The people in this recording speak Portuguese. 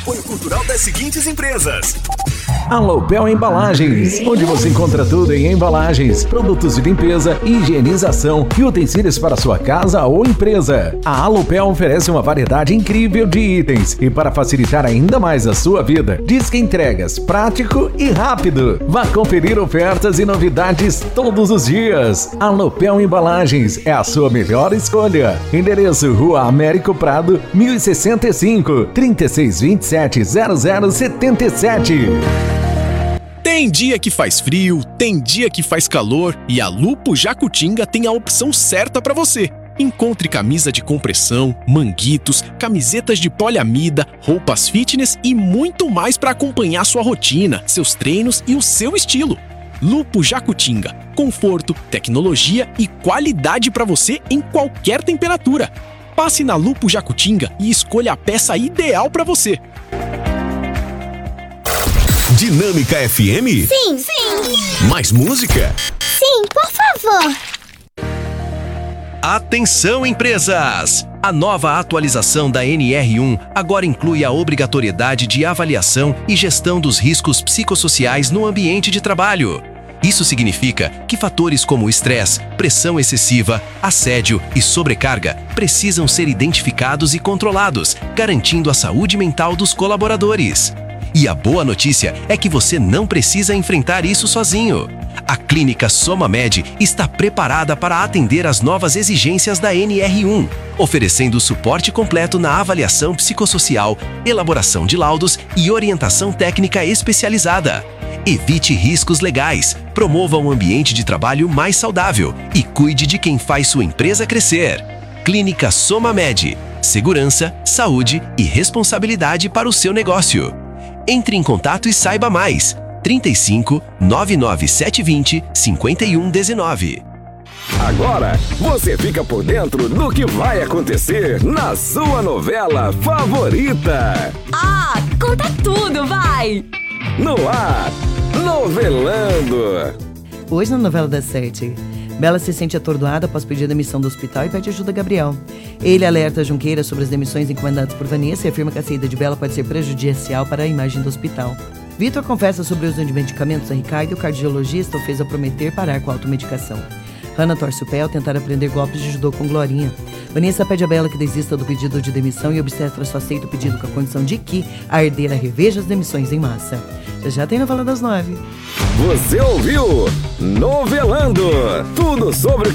Apoio cultural das seguintes empresas: Alopel Embalagens, onde você encontra tudo em embalagens, produtos de limpeza, higienização e utensílios para sua casa ou empresa. A Alopel oferece uma variedade incrível de itens e, para facilitar ainda mais a sua vida, Disque Entregas prático e rápido. Vá conferir ofertas e novidades todos os dias. Alopel Embalagens é a sua melhor escolha. Endereço: Rua Américo Prado, 1065, 3627-0077. Tem dia que faz frio, tem dia que faz calor e a Lupo Jacutinga tem a opção certa para você. Encontre camisa de compressão, manguitos, camisetas de poliamida, roupas fitness e muito mais para acompanhar sua rotina, seus treinos e o seu estilo. Lupo Jacutinga, conforto, tecnologia e qualidade para você em qualquer temperatura. Passe na Lupo Jacutinga e escolha a peça ideal para você. Dinâmica FM? Sim, sim. Mais música? Sim, por favor. Atenção, empresas! A nova atualização da NR1 agora inclui a obrigatoriedade de avaliação e gestão dos riscos psicossociais no ambiente de trabalho. Isso significa que fatores como estresse, pressão excessiva, assédio e sobrecarga precisam ser identificados e controlados, garantindo a saúde mental dos colaboradores. E a boa notícia é que você não precisa enfrentar isso sozinho. A Clínica SomaMed está preparada para atender às novas exigências da NR1, oferecendo suporte completo na avaliação psicossocial, elaboração de laudos e orientação técnica especializada. Evite riscos legais, promova um ambiente de trabalho mais saudável e cuide de quem faz sua empresa crescer. Clínica SomaMed. Segurança, saúde e responsabilidade para o seu negócio. Entre em contato e saiba mais. 35 99720 5119. Agora você fica por dentro do que vai acontecer na sua novela favorita. Ah, conta tudo, vai! No ar, Novelando. Hoje na novela das 7, Bela se sente atordoada após pedir demissão do hospital e pede ajuda a Gabriel. Ele alerta Junqueira sobre as demissões encomendadas por Vanessa e afirma que a saída de Bela pode ser prejudicial para a imagem do hospital. Vitor confessa sobre o uso de medicamentos a Ricardo e o cardiologista o fez a prometer parar com a automedicação. Hannah torce o pé ao tentar aprender golpes de judô com Glorinha. Vanessa pede a Bela que desista do pedido de demissão e o obstetra só aceita o pedido com a condição de que a herdeira reveja as demissões em massa. Já tem novela das 9. Você ouviu Novelando. Tudo sobre